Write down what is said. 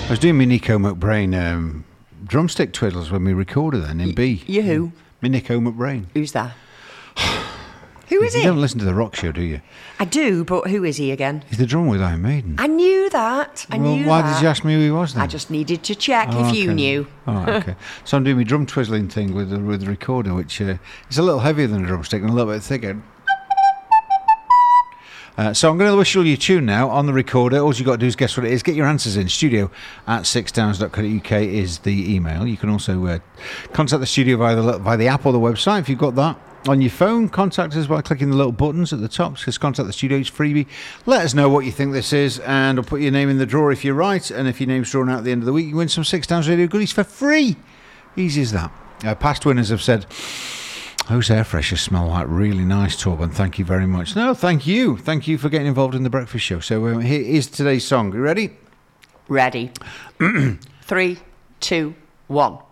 I was doing my Nico McBrain drumstick twiddles when we recorded then in B. You who? Me Nico McBrain. Who's that? Who is You he? don't listen to the rock show, do you? I do, but who is he again? He's the drummer with Iron Maiden. I knew that. Why did you ask me who he was then? I just needed to check if you okay. knew. Oh, okay. So I'm doing my drum twizzling thing with the recorder, which is a little heavier than a drumstick and a little bit thicker. So I'm going to whistle you a tune now on the recorder. All you've got to do is guess what it is. Get your answers in. studio@sixdowns.co.uk is the email. You can also contact the studio via the app or the website if you've got that. On your phone, contact us by clicking the little buttons at the top. Just contact the studio, it's freebie. Let us know what you think this is, and I'll put your name in the draw if you're right. And if your name's drawn out at the end of the week, you win some Six Downs Radio goodies for free. Easy as that. Past winners have said, those air freshers smell like really nice, Torben. Thank you very much. No, thank you. Thank you for getting involved in the breakfast show. So here is today's song. You ready? Ready. 3, 2, 1.